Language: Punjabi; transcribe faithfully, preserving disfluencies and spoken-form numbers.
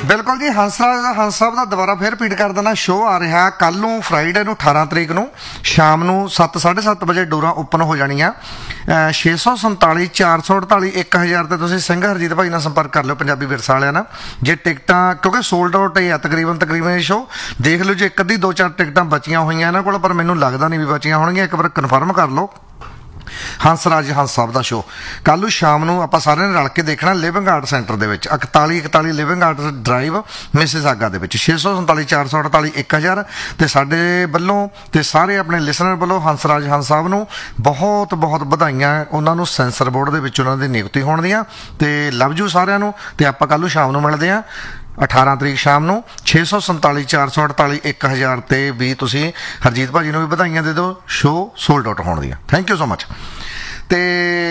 ਬਿਲਕੁਲ ਜੀ। ਹੰਸਰਾਜ ਹੰਸ ਸਾਹਿਬ ਦਾ ਦੁਬਾਰਾ ਫਿਰ ਰਿਪੀਟ ਕਰ ਦੇਣਾ, ਸ਼ੋਅ ਆ ਰਿਹਾ ਕੱਲ ਨੂੰ ਫਰਾਈਡੇ ਨੂੰ ਅਠਾਰਾਂ ਤਰੀਕ ਨੂੰ ਸ਼ਾਮ ਨੂੰ ਸੱਤ ਸਾਢੇ ਸੱਤ ਵਜੇ ਡੋਰਾਂ ਓਪਨ ਹੋ ਜਾਣੀਆਂ। ਛੇ ਸੌ ਸੰਤਾਲੀ ਚਾਰ ਸੌ ਅੜਤਾਲੀ ਇੱਕ ਹਜ਼ਾਰ ਤੇ ਤੁਸੀਂ ਸਿੰਘ ਹਰਜੀਤ ਭਾਈ ਨਾਲ ਸੰਪਰਕ ਕਰ ਲਿਓ, ਪੰਜਾਬੀ ਵਿਰਸਾ ਵਾਲਿਆਂ ਨਾਲ। ਜੇ ਟਿਕਟਾਂ ਕਿਉਂਕਿ ਸੋਲਡ ਆਊਟ ਹੀ ਆ ਤਕਰੀਬਨ ਤਕਰੀਬਨ ਇਹ ਸ਼ੋਅ, ਦੇਖ ਲਓ ਜੇ ਇੱਕ ਅੱਧੀ ਦੋ ਚਾਰ ਟਿਕਟਾਂ ਬਚੀਆਂ ਹੋਈਆਂ ਇਹਨਾਂ ਕੋਲ, ਪਰ ਮੈਨੂੰ ਲੱਗਦਾ ਨਹੀਂ ਵੀ ਬਚੀਆਂ ਹੋਣਗੀਆਂ, ਇੱਕ ਵਾਰ ਕਨਫਰਮ ਕਰ ਲਓ। ਹੰਸਰਾਜ ਹੰਸ ਸਾਹਿਬ ਦਾ ਸ਼ੋਅ ਕੱਲ੍ਹ ਨੂੰ ਸ਼ਾਮ ਨੂੰ ਆਪਾਂ ਸਾਰਿਆਂ ਨੇ ਰਲ ਕੇ ਦੇਖਣਾ ਲਿਵਿੰਗ ਆਰਟ ਸੈਂਟਰ ਦੇ ਵਿੱਚ, ਇਕਤਾਲੀ ਇਕਤਾਲੀ ਲਿਵਿੰਗ ਆਰਟ ਡਰਾਈਵ ਮਿਸਿਸਾਗਾ ਦੇ ਵਿੱਚ। ਛੇ ਸੌ ਸੰਤਾਲੀ ਚਾਰ ਸੌ ਅੜਤਾਲੀ ਇੱਕ ਹਜ਼ਾਰ ਤੇ ਸਾਡੇ ਵੱਲੋਂ ਤੇ ਸਾਰੇ ਆਪਣੇ ਲਿਸਨਰ ਵੱਲੋਂ ਹੰਸਰਾਜ ਹੰਸ ਸਾਹਿਬ ਨੂੰ ਬਹੁਤ ਬਹੁਤ ਵਧਾਈਆਂ, ਉਹਨਾਂ ਨੂੰ ਸੈਂਸਰ ਬੋਰਡ ਦੇ ਵਿੱਚ ਉਹਨਾਂ ਦੀ ਨਿਯੁਕਤੀ ਹੋਣ ਦੀਆਂ, ਤੇ ਲਵ ਯੂ ਸਾਰਿਆਂ ਨੂੰ। ਤੇ ਆਪਾਂ ਕੱਲ੍ਹ ਨੂੰ ਸ਼ਾਮ ਨੂੰ ਮਿਲਦੇ ਹਾਂ ਅਠਾਰਾਂ ਤਰੀਕ ਸ਼ਾਮ ਨੂੰ। ਛੇ ਸੌ ਸੰਤਾਲੀ ਚਾਰ ਸੌ ਅੜਤਾਲੀ ਇੱਕ ਹਜ਼ਾਰ ਤੇ ਵੀ ਤੁਸੀਂ ਹਰਜੀਤ ਭਾਜੀ ਨੂੰ ਵੀ ਵਧਾਈਆਂ ਦੇ ਦਿਓ ਸ਼ੋਅ ਸੋਲਡ ਆਊਟ ਹੋਣ ਦੀਆਂ। Thank you so much. ਤੇ